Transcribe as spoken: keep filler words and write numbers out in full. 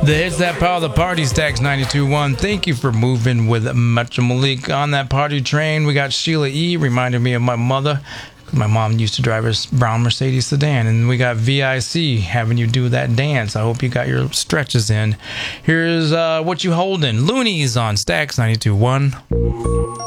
The hits that power the party, Stacks ninety-two point one. Thank you for moving with Metro Malik on that party train. We got Sheila E. reminded me of my mother. My mom used to drive a brown Mercedes sedan. And we got V I C having you do that dance. I hope you got your stretches in. Here's uh, What You Holdin'. Loonies on Stacks ninety-two point one.